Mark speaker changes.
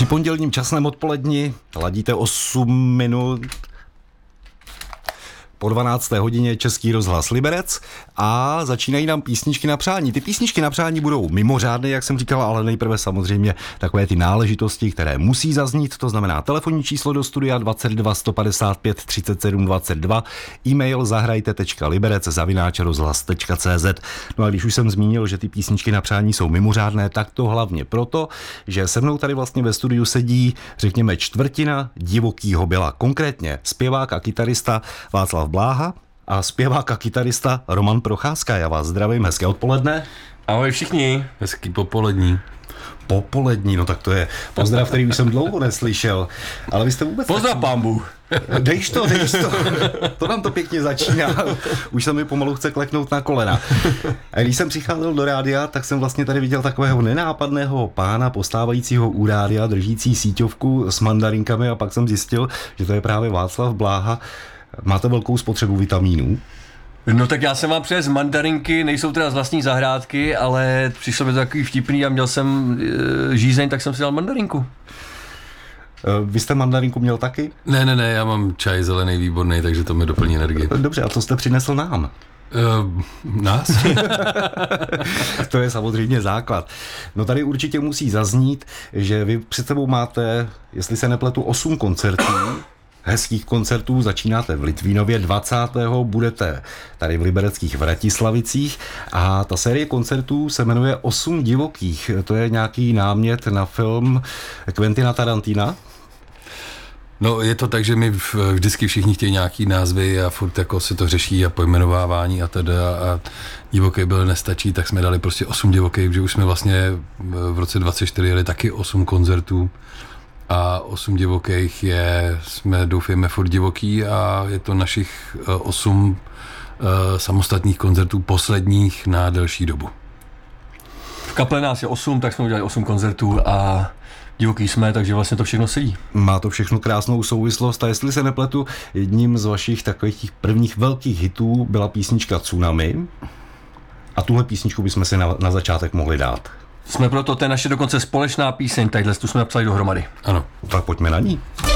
Speaker 1: Při pondělním časném odpoledni ladíte 8 minut po 12. hodině Český rozhlas Liberec a začínají nám písničky na přání. Ty písničky na přání budou mimořádné, jak jsem říkal, ale nejprve samozřejmě takové ty náležitosti, které musí zaznít, to znamená telefonní číslo do studia 22 155 37 22, e-mail zahrajte.liberec@rozhlas.cz. No a když už jsem zmínil, že ty písničky na přání jsou mimořádné, tak to hlavně proto, že se mnou tady vlastně ve studiu sedí, řekněme, čtvrtina divokýho byla. Konkrétně zpěvák a kytarista Václav Bláha a zpěvák a kytarista Roman Procházka. Já vás zdravím, hezké odpoledne.
Speaker 2: Ahoj všichni, hezký popolední.
Speaker 1: Popolední, no tak to je pozdrav, který už jsem dlouho neslyšel, ale vy jste vůbec...
Speaker 2: Pozdrav pán Bůh.
Speaker 1: Dejš to, to nám to pěkně začíná, už se mi pomalu chce kleknout na kolena. A když jsem přicházel do rádia, tak jsem vlastně tady viděl takového nenápadného pána postávajícího u rádia, držící síťovku s mandarinkami a pak jsem zjistil, že to je právě Václav Bláha. Máte velkou spotřebu vitamínů?
Speaker 2: No tak já jsem vám přines mandarinky, nejsou teda z vlastní zahrádky, ale přišlo mi to takový vtipný a měl jsem žízeň, tak jsem si dal mandarinku.
Speaker 1: Vy jste mandarinku měl taky?
Speaker 3: Ne, já mám čaj zelený výborný, takže to mi doplní energii.
Speaker 1: Dobře, a co jste přinesl nám?
Speaker 3: Nás?
Speaker 1: To je samozřejmě základ. No tady určitě musí zaznít, že vy před sebou máte, jestli se nepletu, 8 koncertů, hezkých koncertů, začínáte v Litvínově, 20. budete tady v libereckých Vratislavicích a ta série koncertů se jmenuje 8 divokých. To je nějaký námět na film Quentina Tarantina?
Speaker 3: No je to tak, že my vždycky všichni chtějí nějaký názvy a furt jako se to řeší a pojmenovávání a teda a divoký byl nestačí, tak jsme dali prostě 8 divokých, že už jsme vlastně v roce 24 jeli taky 8 koncertů. A 8 divokých jsme doufejme furt divoký a je to našich 8 samostatných koncertů posledních na delší dobu.
Speaker 2: V kaple nás je 8, tak jsme udělali 8 koncertů a divoký jsme, takže vlastně to všechno sedí.
Speaker 1: Má to všechno krásnou souvislost a jestli se nepletu, jedním z vašich takových těch prvních velkých hitů byla písnička Tsunami a tuhle písničku bychom si na začátek mohli dát.
Speaker 2: Jsme proto, to je naše dokonce společná píseň, tadyhle tu jsme napsali dohromady.
Speaker 3: Ano.
Speaker 1: Tak pojďme na ní.